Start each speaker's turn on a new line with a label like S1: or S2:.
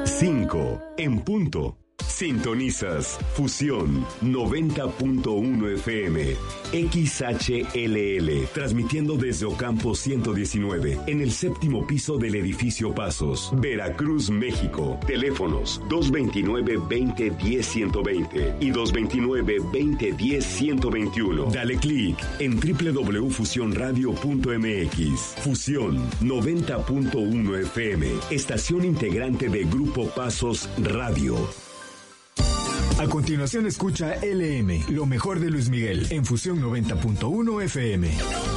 S1: 5 en punto. Sintonizas Fusión 90.1 FM, XHLL, transmitiendo desde Ocampo 119, en el séptimo piso del edificio Pasos, Veracruz, México. Teléfonos 229-2010-120 y 229-2010-121. Dale clic en www.fusionradio.mx. Fusión 90.1 FM, estación integrante de Grupo Pasos Radio.
S2: A continuación escucha LM, lo mejor de Luis Miguel, en Fusión 90.1 FM.